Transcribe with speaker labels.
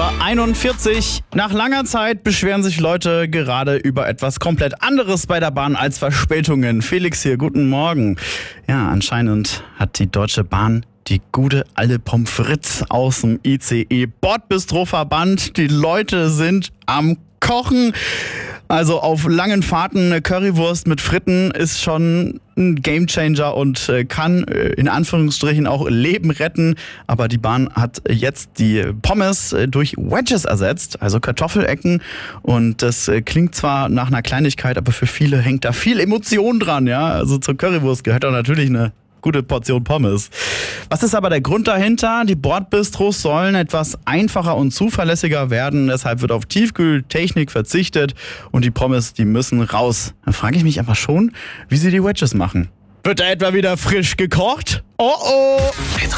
Speaker 1: 8:41 Uhr. Nach langer Zeit beschweren sich Leute gerade über etwas komplett anderes bei der Bahn als Verspätungen. Felix hier, guten Morgen. Ja, anscheinend hat die Deutsche Bahn die gute alte Pommes frites aus dem ICE Bordbistro verbannt. Die Leute sind am Kochen. Also auf langen Fahrten eine Currywurst mit Fritten ist schon ein Gamechanger und kann in Anführungsstrichen auch Leben retten. Aber die Bahn hat jetzt die Pommes durch Wedges ersetzt, also Kartoffelecken. Und das klingt zwar nach einer Kleinigkeit, aber für viele hängt da viel Emotion dran. Ja, also zur Currywurst gehört auch natürlich eine gute Portion Pommes. Was ist aber der Grund dahinter? Die Bordbistros sollen etwas einfacher und zuverlässiger werden. Deshalb wird auf Tiefkühltechnik verzichtet und die Pommes, die müssen raus. Da frage ich mich aber schon, wie sie die Wedges machen. Wird da etwa wieder frisch gekocht? Oh oh!